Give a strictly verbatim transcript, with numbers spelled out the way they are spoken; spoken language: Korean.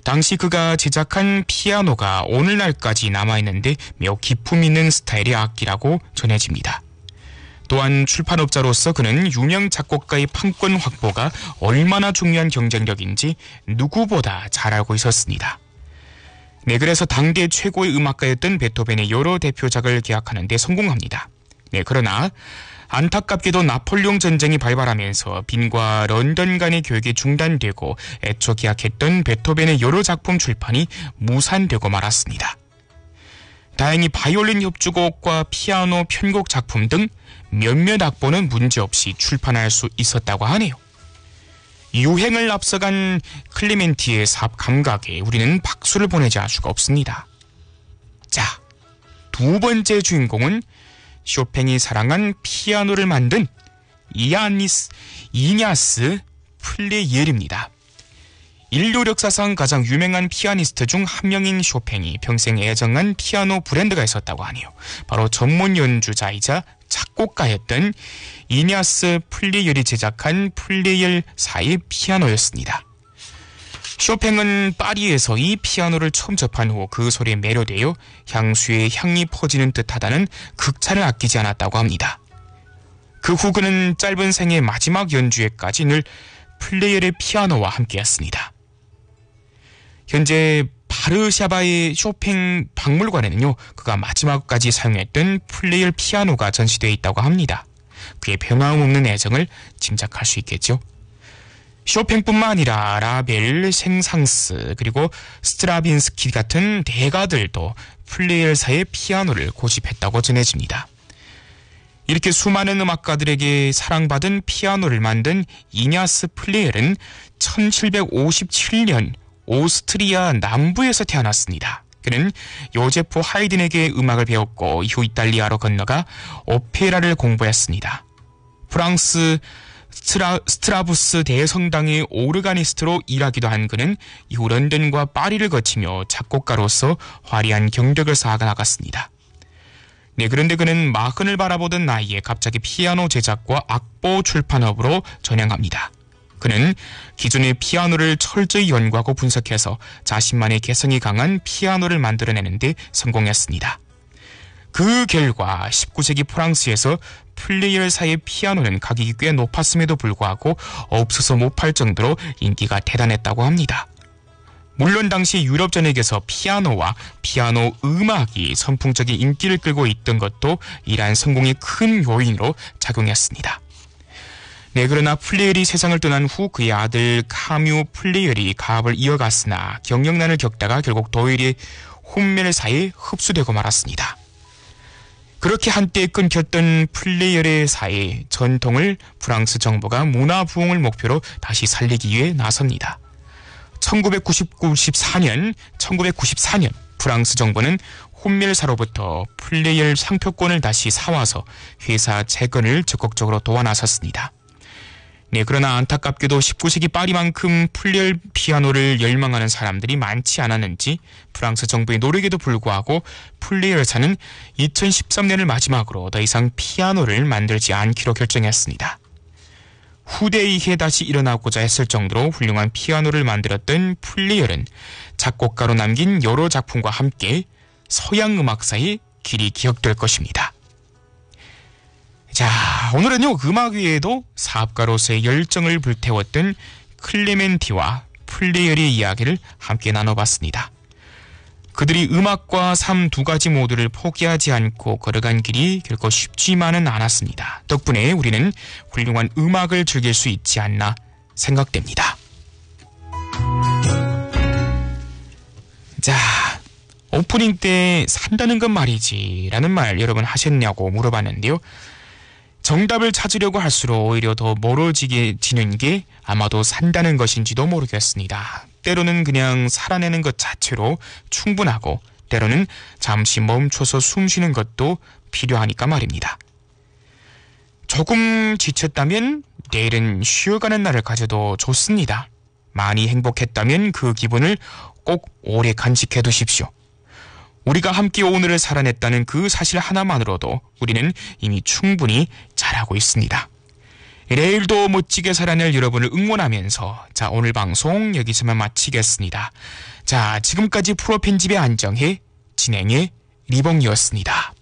당시 그가 제작한 피아노가 오늘날까지 남아있는데 매우 기품 있는 스타일의 악기라고 전해집니다. 또한 출판업자로서 그는 유명 작곡가의 판권 확보가 얼마나 중요한 경쟁력인지 누구보다 잘 알고 있었습니다. 네, 그래서 당대 최고의 음악가였던 베토벤의 여러 대표작을 계약하는 데 성공합니다. 네, 그러나 안타깝게도 나폴레옹 전쟁이 발발하면서 빈과 런던 간의 교역이 중단되고 애초 계약했던 베토벤의 여러 작품 출판이 무산되고 말았습니다. 다행히 바이올린 협주곡과 피아노 편곡 작품 등 몇몇 악보는 문제없이 출판할 수 있었다고 하네요. 유행을 앞서간 클레멘티의 사업 감각에 우리는 박수를 보내지 않을 수가 없습니다. 자, 두 번째 주인공은 쇼팽이 사랑한 피아노를 만든 이아니스, 이냐스 플레이엘입니다. 인류 역사상 가장 유명한 피아니스트 중 한 명인 쇼팽이 평생 애정한 피아노 브랜드가 있었다고 하네요. 바로 전문 연주자이자 작곡가였던 이냐스 플레이엘이 제작한 플레이엘 사의 피아노였습니다. 쇼팽은 파리에서 이 피아노를 처음 접한 후 그 소리에 매료되어 향수의 향이 퍼지는 듯하다는 극찬을 아끼지 않았다고 합니다. 그 후 그는 짧은 생의 마지막 연주회까지 늘 플레이엘의 피아노와 함께했습니다. 현재 바르샤바의 쇼팽 박물관에는요, 그가 마지막까지 사용했던 플레이엘 피아노가 전시되어 있다고 합니다. 그의 변함없는 애정을 짐작할 수 있겠죠. 쇼팽뿐만 아니라 라벨, 생상스, 그리고 스트라빈스키 같은 대가들도 플레이엘사의 피아노를 고집했다고 전해집니다. 이렇게 수많은 음악가들에게 사랑받은 피아노를 만든 이냐스 플레이엘은 천칠백오십칠 년 오스트리아 남부에서 태어났습니다. 그는 요제프 하이든에게 음악을 배웠고 이후 이탈리아로 건너가 오페라를 공부했습니다. 프랑스 스트라, 스트라부스 대성당의 오르가니스트로 일하기도 한 그는 이후 런던과 파리를 거치며 작곡가로서 화려한 경력을 쌓아나갔습니다. 네, 그런데 그는 마흔을 바라보던 나이에 갑자기 피아노 제작과 악보 출판업으로 전향합니다. 그는 기존의 피아노를 철저히 연구하고 분석해서 자신만의 개성이 강한 피아노를 만들어내는데 성공했습니다. 그 결과 십구 세기 프랑스에서 플레이엘사의 피아노는 가격이 꽤 높았음에도 불구하고 없어서 못 팔 정도로 인기가 대단했다고 합니다. 물론 당시 유럽 전역에서 피아노와 피아노 음악이 선풍적인 인기를 끌고 있던 것도 이러한 성공의 큰 요인으로 작용했습니다. 네, 그러나 플레이엘이 세상을 떠난 후 그의 아들 카뮤 플레이엘이 가업을 이어갔으나 경영난을 겪다가 결국 도일의 혼멜사에 흡수되고 말았습니다. 그렇게 한때 끊겼던 플레이엘의 사의 전통을 프랑스 정부가 문화부흥을 목표로 다시 살리기 위해 나섭니다. 천구백구십사 년, 천구백구십사 년 프랑스 정부는 혼멜사로부터 플레이엘 상표권을 다시 사와서 회사 재건을 적극적으로 도와 나섰습니다. 네, 그러나 안타깝게도 십구 세기 파리만큼 플레이엘 피아노를 열망하는 사람들이 많지 않았는지 프랑스 정부의 노력에도 불구하고 플레이엘사는 이천십삼 년을 마지막으로 더 이상 피아노를 만들지 않기로 결정했습니다. 후대에 의해 다시 일어나고자 했을 정도로 훌륭한 피아노를 만들었던 플레이엘은 작곡가로 남긴 여러 작품과 함께 서양 음악사에 길이 기억될 것입니다. 자, 오늘은요, 음악 외에도 사업가로서의 열정을 불태웠던 클레멘티와 플레이엘의 이야기를 함께 나눠봤습니다. 그들이 음악과 삶 두 가지 모두를 포기하지 않고 걸어간 길이 결코 쉽지만은 않았습니다. 덕분에 우리는 훌륭한 음악을 즐길 수 있지 않나 생각됩니다. 자, 오프닝 때 산다는 건 말이지 라는 말 여러분 하셨냐고 물어봤는데요. 정답을 찾으려고 할수록 오히려 더 멀어지는 게 아마도 산다는 것인지도 모르겠습니다. 때로는 그냥 살아내는 것 자체로 충분하고 때로는 잠시 멈춰서 숨 쉬는 것도 필요하니까 말입니다. 조금 지쳤다면 내일은 쉬어가는 날을 가져도 좋습니다. 많이 행복했다면 그 기분을 꼭 오래 간직해 두십시오. 우리가 함께 오늘을 살아냈다는 그 사실 하나만으로도 우리는 이미 충분히 잘하고 있습니다. 내일도 멋지게 살아낼 여러분을 응원하면서 자, 오늘 방송 여기서만 마치겠습니다. 자, 지금까지 프로 편집의 안정혜, 진행의 리봉이었습니다.